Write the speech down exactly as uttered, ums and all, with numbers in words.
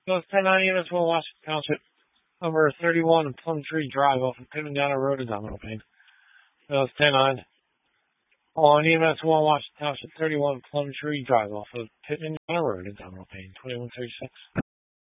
Those ten nine units will Washington Township, number thirty-one Plum Tree Drive off of Pittman Downer Road, abdominal pain. Those ten nine. On E M S one Washington Township, thirty-one Plum Tree Drive off of Pittman Downer Road, abdominal pain, twenty-one thirty-six.